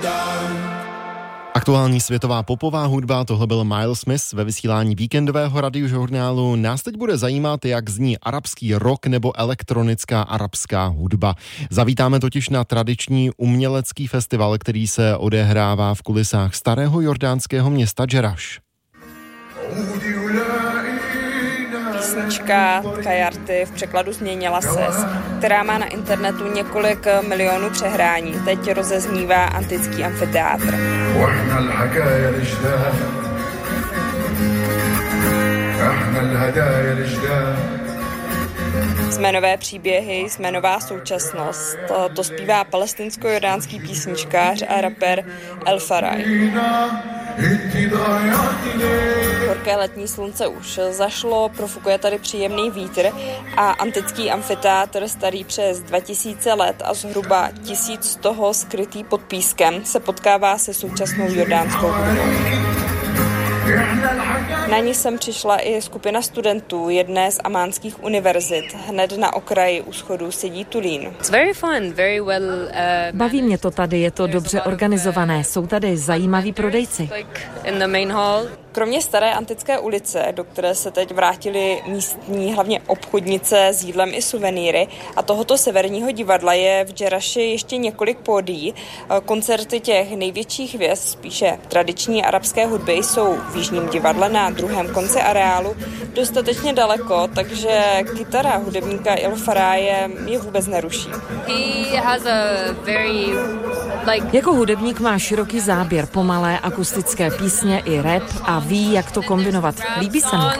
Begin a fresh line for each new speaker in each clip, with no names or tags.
Aktuální světová popová hudba, tohle byl Miles Smith ve vysílání víkendového radiožurnálu. Nás teď bude zajímat, jak zní arabský rock nebo elektronická arabská hudba. Zavítáme totiž na tradiční umělecký festival, který se odehrává v kulisách starého jordánského města Džeraš.
Písnička Kajarty, v překladu Změnila ses, která má na internetu několik milionů přehrání, teď rozeznívá antický amfiteátr. Jsme nové příběhy, jsme nová současnost. To zpívá palestinsko-jordánský písničkář a rapper El Faraj. Horké letní slunce už zašlo, profukuje tady příjemný vítr a antický amfiteátr, starý přes 2000 let a zhruba 1000 z toho skrytý pod pískem, se potkává se současnou jordánskou hudbou. Na ní sem přišla i skupina studentů jedné z amánských univerzit. Hned na okraji u schodů sedí Tulín.
Baví mě to tady, je to dobře organizované, jsou tady zajímaví prodejci.
Kromě staré antické ulice, do které se teď vrátili místní, hlavně obchodnice s jídlem i suvenýry, a tohoto severního divadla je v Džeraši ještě několik pódií. Koncerty těch největších hvězd, spíše tradiční arabské hudby, jsou v Jižním divadle na druhém konci areálu dostatečně daleko, takže kytara hudebníka El Faraje je vůbec neruší.
Jako hudebník má široký záběr, pomalé akustické písně i rap a ví, jak to kombinovat. Líbí se mi.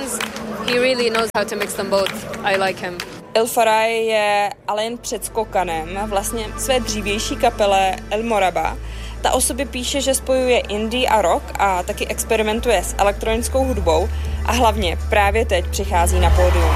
El Faraj je ale jen předskokanem vlastně své dřívější kapele El Moraba. Ta o sobě píše, že spojuje indie a rock a taky experimentuje s elektronickou hudbou a hlavně právě teď přichází na pódium.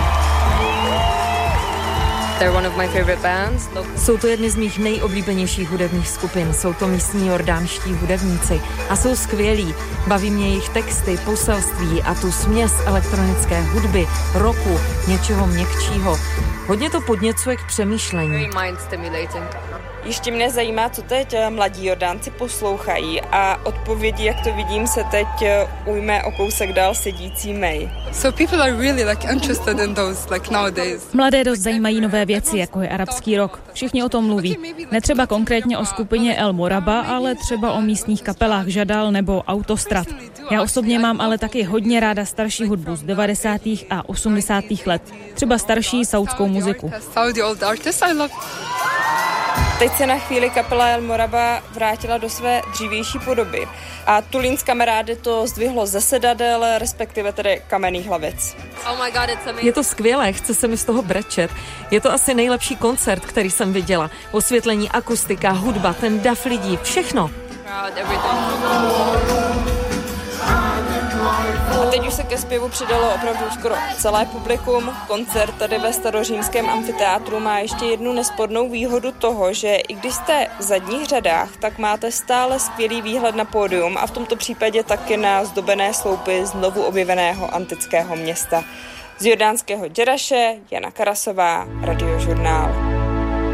Jsou to jedny z mých nejoblíbenějších hudebních skupin, jsou to místní jordánští hudebníci a jsou skvělí. Baví mě jejich texty, poselství a tu směs elektronické hudby, rocku, něčeho měkčího. Hodně to podněcuje k přemýšlení.
Ještě mě zajímá, co teď mladí Jordánci poslouchají a odpovědi, jak to vidím, se teď ujme o kousek dál sedící May.
Mladé dost zajímají nové věci, jako je arabský rock. Všichni o tom mluví. Netřeba konkrétně o skupině El Moraba, ale třeba o místních kapelách Žadal nebo Autostrad. Já osobně mám ale taky hodně ráda starší hudbu z 90. a 80. let. Třeba starší saudskou muziku.
Teď se na chvíli kapela El Moraba vrátila do své dřívější podoby a Tulín s kamarády to zdvihlo ze sedadel, respektive tedy kamenných hlavic.
Je to skvělé, chce se mi z toho brečet. Je to asi nejlepší koncert, který jsem viděla. Osvětlení, akustika, hudba, ten dav lidí, všechno.
A teď už se ke zpěvu přidalo opravdu skoro celé publikum. Koncert tady ve starořímském amfiteátru má ještě jednu nespornou výhodu toho, že i když jste v zadních řadách, tak máte stále skvělý výhled na pódium a v tomto případě taky na zdobené sloupy znovu objeveného antického města. Z jordánského Džeraše Jana Karasová, Radiožurnál.